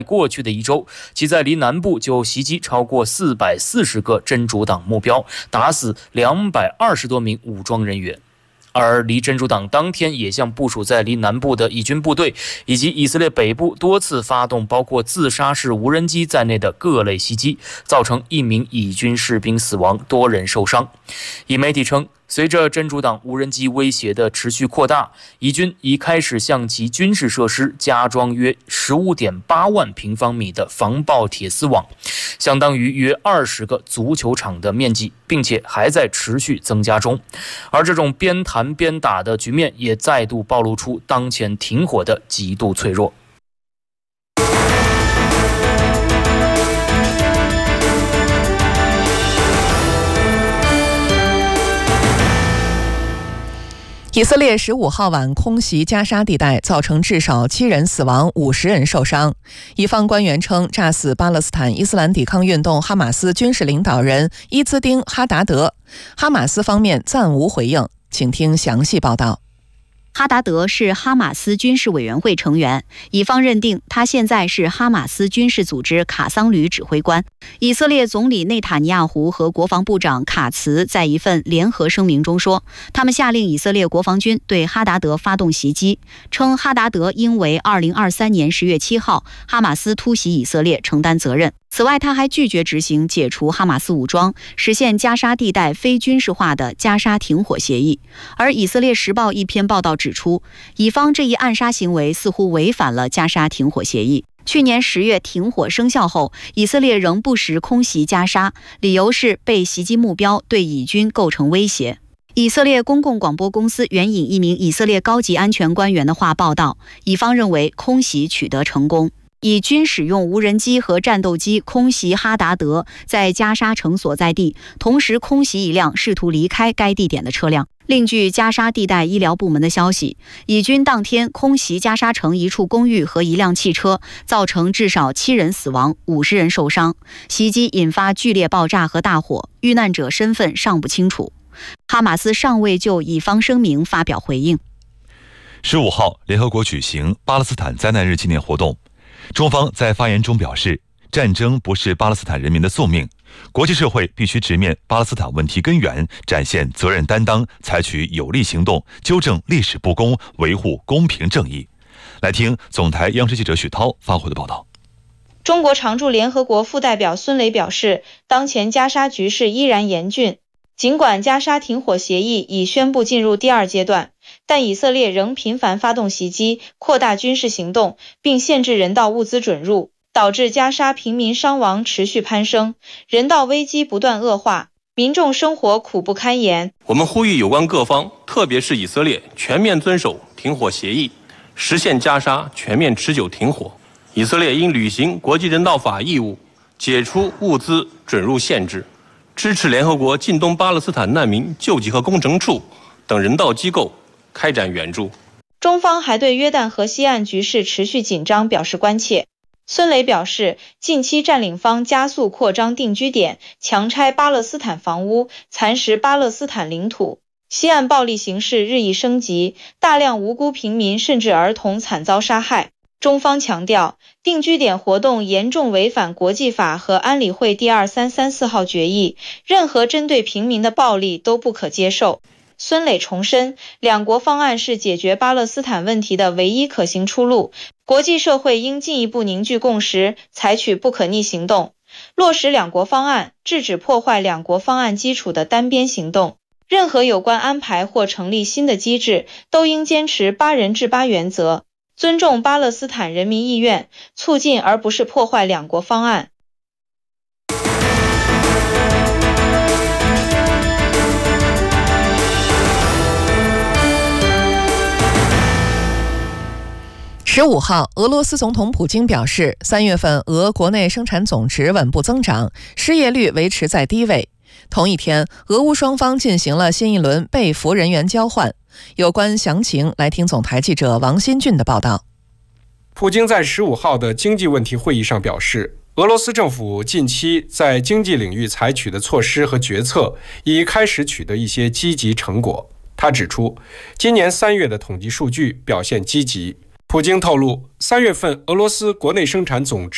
过去的一周，其在离南部就袭击超过440个真主党目标，打死220多名武装人员。而离真主党当天也向部署在离南部的以军部队以及以色列北部多次发动包括自杀式无人机在内的各类袭击，造成1名以军士兵死亡，多人受伤。以媒体称，随着真主党无人机威胁的持续扩大，以军已开始向其军事设施加装约15.8万平方米的防爆铁丝网，相当于约20个足球场的面积，并且还在持续增加中。而这种边谈边打的局面也再度暴露出当前停火的极度脆弱。 以色列15号晚空袭加沙地带，造成至少7人死亡，50人受伤。以方官员称，炸死巴勒斯坦伊斯兰抵抗运动哈马斯军事领导人伊兹丁·哈达德。哈马斯方面暂无回应，请听详细报道。 哈达德是哈马斯军事委员会成员，以方认定他现在是哈马斯军事组织卡桑旅指挥官。以色列总理内塔尼亚胡和国防部长卡茨在一份联合声明中说，他们下令以色列国防军对哈达德发动袭击，称哈达德应为2023年10月7号哈马斯突袭以色列承担责任。此外，他还拒绝执行解除哈马斯武装、实现加沙地带非军事化的加沙停火协议。而以色列时报一篇报道指出，以方这一暗杀行为似乎违反了加沙停火协议。去年10月停火生效后，以色列仍不时空袭加沙，理由是被袭击目标对以军构成威胁。以色列公共广播公司援引一名以色列高级安全官员的话报道，以方认为空袭取得成功。以军使用无人机和战斗机空袭哈达德在加沙城所在地，同时空袭一辆试图离开该地点的车辆。另据加沙地带医疗部门的消息，以军当天空袭加沙城一处公寓和一辆汽车，造成至少7人死亡，50人受伤。袭击引发剧烈爆炸和大火，遇难者身份尚不清楚。哈马斯尚未就以方声明发表回应。 15号，联合国举行巴勒斯坦灾难日纪念活动。中方在发言中表示，战争不是巴勒斯坦人民的宿命，国际社会必须直面巴勒斯坦问题根源，展现责任担当，采取有力行动，纠正历史不公，维护公平正义。来听总台央视记者许涛发回的报道。 中国常驻联合国副代表孙磊表示，当前加沙局势依然严峻，尽管加沙停火协议已宣布进入第2阶段，但以色列仍频繁发动袭击，扩大军事行动，并限制人道物资准入，导致加沙平民伤亡持续攀升，人道危机不断恶化，民众生活苦不堪言。 我们呼吁有关各方，特别是以色列，全面遵守停火协议，实现加沙全面持久停火。以色列应履行国际人道法义务，解除物资准入限制，支持联合国近东巴勒斯坦难民救济和工程处等人道机构开展援助。 中方还对约旦河西岸局势持续紧张表示关切。孙磊表示，近期占领方加速扩张定居点，强拆巴勒斯坦房屋，蚕食巴勒斯坦领土，西岸暴力形势日益升级，大量无辜平民甚至儿童惨遭杀害。中方强调，定居点活动严重违反国际法和安理会第2334号决议，任何针对平民的暴力都不可接受。孙磊重申，两国方案是解决巴勒斯坦问题的唯一可行出路，国际社会应进一步凝聚共识，采取不可逆行动，落实两国方案，制止破坏两国方案基础的单边行动。任何有关安排或成立新的机制，都应坚持8人制8原则，尊重巴勒斯坦人民意愿，促进而不是破坏两国方案。 15号，俄罗斯总统普京表示，3月份俄国内生产总值稳步增长，失业率维持在低位。同一天，俄乌双方进行了新一轮被俘人员交换。有关详情，来听总台记者王新俊的报道。 普京在15号的经济问题会议上表示，俄罗斯政府近期在经济领域采取的措施和决策已开始取得一些积极成果。他指出，今年3月的统计数据表现积极。普京透露，3月份俄罗斯国内生产总值